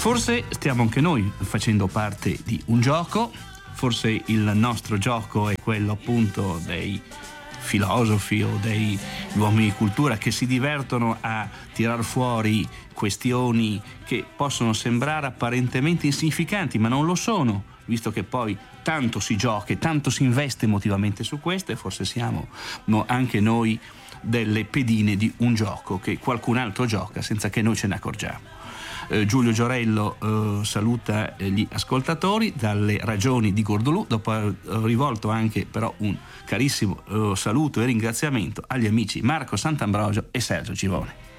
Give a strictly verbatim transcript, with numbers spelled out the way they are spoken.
Forse stiamo anche noi facendo parte di un gioco, forse il nostro gioco è quello appunto dei filosofi o dei uomini di cultura che si divertono a tirar fuori questioni che possono sembrare apparentemente insignificanti, ma non lo sono, visto che poi tanto si gioca e tanto si investe emotivamente su queste. Forse siamo no, anche noi delle pedine di un gioco che qualcun altro gioca senza che noi ce ne accorgiamo. Eh, Giulio Giorello eh, saluta gli ascoltatori dalle Ragioni di Gordolù, dopo aver rivolto anche però un carissimo eh, saluto e ringraziamento agli amici Marco Sant'Ambrogio e Sergio Givone.